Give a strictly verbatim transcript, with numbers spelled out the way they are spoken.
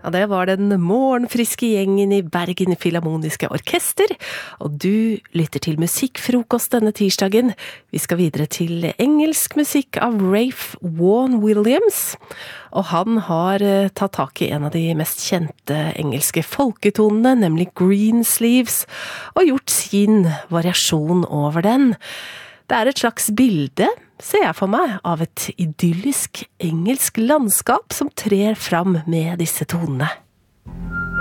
Ja, det var den morgenfriske gjengen i Bergen Filharmoniske Orkester, og du lytter til musikkfrokost denne tirsdagen. Vi skal videre til engelsk musikk av Ralph Vaughan Williams, og han har tatt tak i en av de mest kjente engelske folketonene, nemlig Greensleeves, og gjort sin variasjon over den. Det er et slags bilde, ser jeg for meg, av et idyllisk engelsk landskap som trer fram med disse tonene.